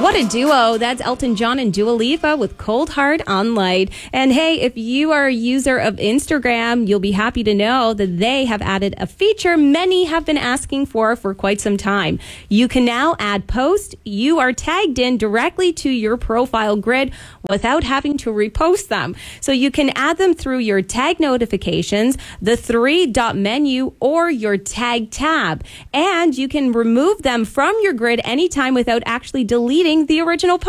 What a duo. That's Elton John and Dua Lipa with Cold Heart on Light. And hey, if you are a user of Instagram, you'll be happy to know that they have added a feature many have been asking for quite some time. You can now add posts you are tagged in directly to your profile grid without having to repost them. So you can add them through your tag notifications, the three-dot menu, or your tag tab. And you can remove them from your grid anytime without actually deleting the original post.